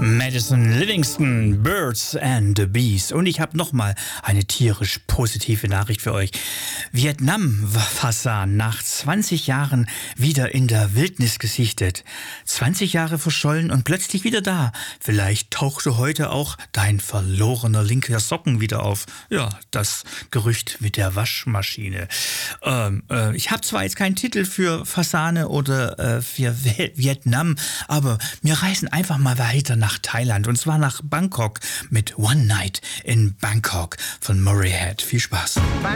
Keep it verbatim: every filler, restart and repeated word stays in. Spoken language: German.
Madison Livingston, Birds and the Bees. Und ich habe nochmal eine tierisch positive Nachricht für euch. Vietnam-Fasan nach zwanzig Jahren wieder in der Wildnis gesichtet. zwanzig Jahre verschollen und plötzlich wieder da. Vielleicht tauchte heute auch dein verlorener linker Socken wieder auf. Ja, das Gerücht mit der Waschmaschine. Ähm, äh, ich habe zwar jetzt keinen Titel für Fasane oder äh, für Vietnam, aber wir reisen einfach mal weiter nach Thailand und zwar nach Bangkok mit One Night in Bangkok von Murray Head. Viel Spaß.